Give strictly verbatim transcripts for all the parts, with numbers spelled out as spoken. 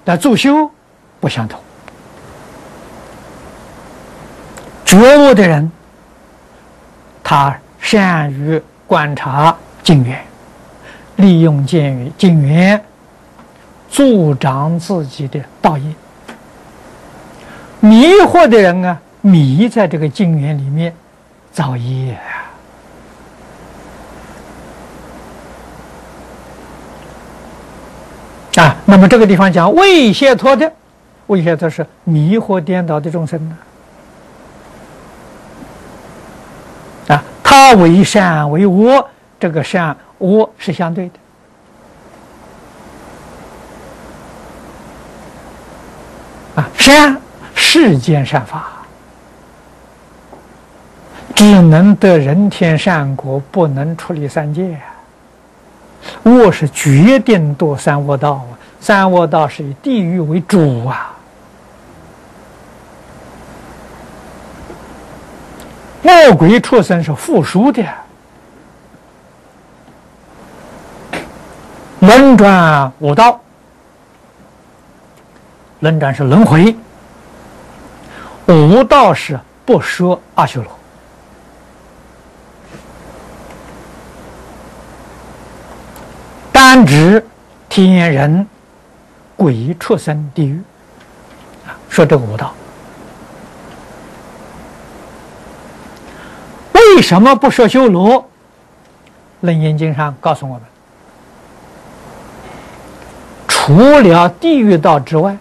那助修不相同。觉悟的人，他善于观察境缘，利用境缘境缘助长自己的道业。迷惑的人啊，迷在这个境缘里面造业啊。啊，那么这个地方讲未解脱的，未解脱是迷惑颠倒的众生呢。啊，他为善为恶，这个善恶是相对的。啊，善世间善法，只能得人天善果，不能出离三界。恶是决定堕三恶道啊，三恶道是以地狱为主啊。恶鬼畜生是附属的，轮转五道，轮转是轮回，五道是不说阿修罗。单指天人、鬼、畜生、地狱，啊，说这个五道。为什么不说修罗？《楞严经》上告诉我们，除了地狱道之外，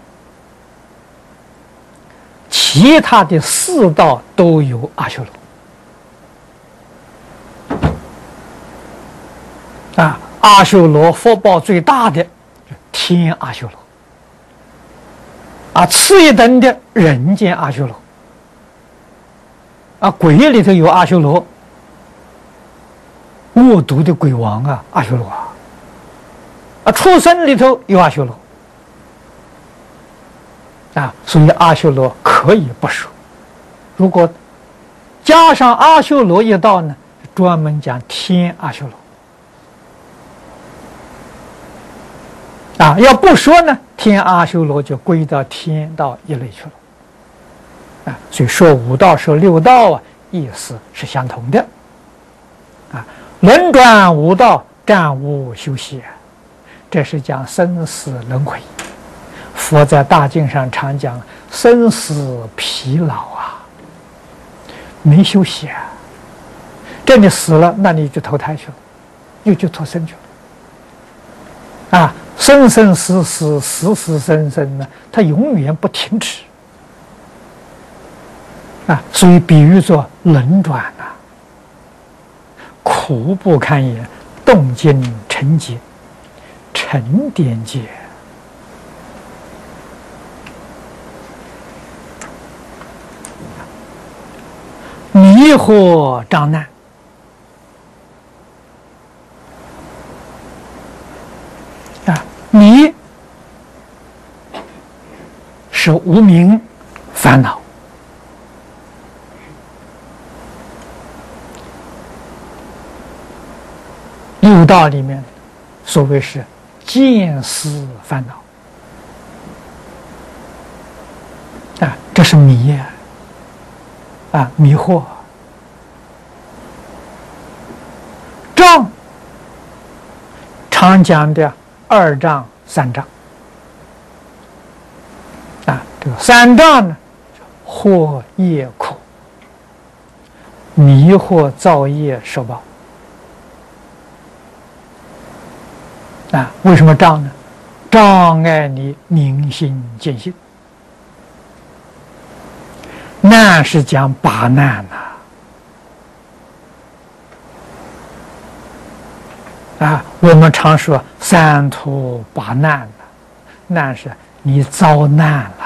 其他的四道都有阿修罗。啊。阿修罗福报最大的天阿修罗，啊，次一等的人间阿修罗，啊，鬼里头有阿修罗，恶毒的鬼王啊，阿修罗啊，啊，畜生里头有阿修罗，啊，所以阿修罗可以不说。如果加上阿修罗一道呢，专门讲天阿修罗。啊，要不说呢，天阿修罗就归到天道一类去了。啊，所以说五道说六道啊，意思是相同的。啊，轮转五道，暂无休息，这是讲生死轮回。佛在大经上常讲生死疲劳啊，没休息啊。这你死了，那你就投胎去了，又去投生去了。啊。生生死死，死死生生呢，它永远不停止啊！所以比喻作轮转啊，苦不堪言，动经成劫，沉淀劫。迷惑障难。迷是无明烦恼，六道里面所谓是见思烦恼啊，这是迷啊，啊迷惑。障常讲的二障、三障啊，这个三障呢，惑业苦，迷惑造业受报啊。为什么障呢？障碍你明心见性。难是讲拔难呐、啊。啊，我们常说三途拔难了，难是你遭难了。